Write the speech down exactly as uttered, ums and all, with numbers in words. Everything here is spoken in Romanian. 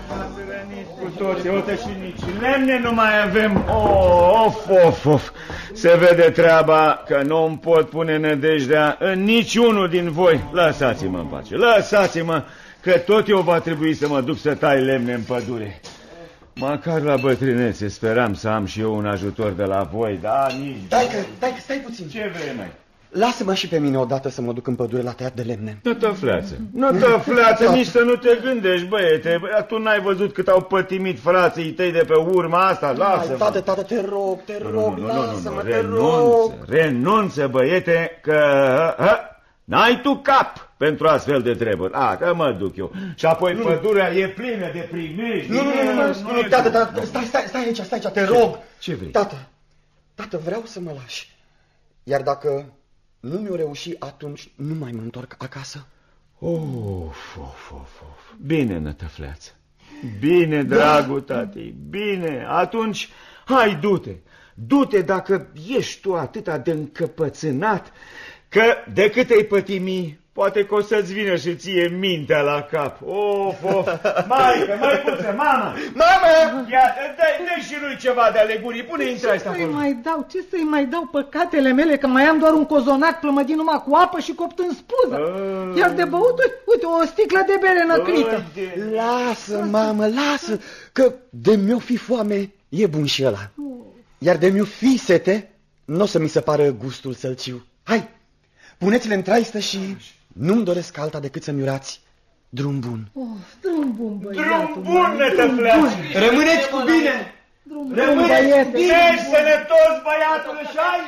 Cu toți, uite și nici lemne nu mai avem. Oh, of, of, of. Se vede treaba că nu-mi pot pune nădejdea în niciunul din voi. Lăsați-mă în pace, lăsați-mă, că tot eu va trebui să mă duc să tai lemne în pădure. Măcar la bătrânețe speram să am și eu un ajutor de la voi, dar nici... Stai că, stai că, stai puțin. Ce vrei, mai? Lasă-mă și pe mine odată să mă duc în pădure la tăiat de lemne. Nu te fleață, nu te fleață, nici să nu te gândești, băiete. Tu n-ai văzut cât au pătimit frații tăi de pe urma asta? Lasă-mă. Tată, tată, te rog, te rog, lasă-mă, te rog. Renunță, renunță, băiete, că n-ai tu cap pentru astfel de treburi. A, că mă duc eu. Și apoi nu, pădurea e plină de primejdi. Nu, nu, nu, nu, nu, nu, tată, tată, stai, stai, stai aici, stai aici, te rog. Ce vrei? Tată, tată, vreau să mă lași. Iar dacă nu mi-o reuși, atunci nu mai mă întorc acasă. Of, of, of, of. Bine, nătăfleață. Bine, dragul tatei, bine. Atunci, hai, du-te. Du-te dacă ești tu atâta de încăpățânat, că de cât ai pătimi, poate că o să-ți vină și ție mintea la cap. Of, of. Maică, măicuță, mamă! Mamă! Ia, dă-i și lui ceva de alegurii. Pune-i intra asta acolo. Ce să-i mai dau? Ce să-i mai dau păcatele mele? Că mai am doar un cozonac plămădit numai cu apă și copt în spuză. A... Iar de băut, uite, o sticlă de bere năcrită. De... Lasă, mamă, lasă, că de mi-o fi foame e bun și ăla. Iar de mi-o fi sete, nu o să mi se pară gustul sălciu. Hai, puneți-le în traistă și nu-mi doresc alta decât să-mi urați drum bun. Oh, drum bun, băiatul. Drum bun, nătăfleață. Rămâneți cu bine. Drum bun, Rămâneți băiete. bine, sănătos, băiatul, și ai